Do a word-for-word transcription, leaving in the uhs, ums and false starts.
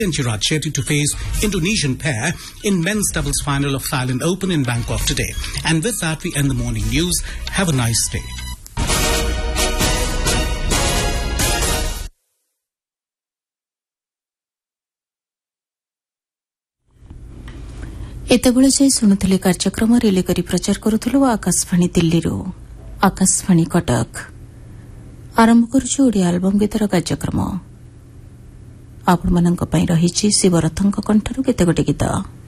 and Chirag Shetty to face Indonesian pair in men's doubles final of Thailand Open in Bangkok today. And with that, we end the morning news. Have a nice day. ଏତେବେଳେ ଯାଇ ଶୁଣୁଥିଲେ କାର୍ଯ୍ୟକ୍ରମ relay କରି ପ୍ରଚାର କରୁଥିଲୁ ଆକାଶବାଣୀ ଦିଲ୍ଲୀରୁ। ଆକାଶବାଣୀ କଟକ ଆରମ୍ଭ କରୁଛୁ ଓଡ଼ିଆ ଆଲବମ୍ ଗୀତର କାର୍ଯ୍ୟକ୍ରମ। ଆପଣମାନଙ୍କ ପାଇଁ ରହିଛି ଶିବରଥଙ୍କ କଣ୍ଠରୁ କେତେଗୋଟି ଗୀତ।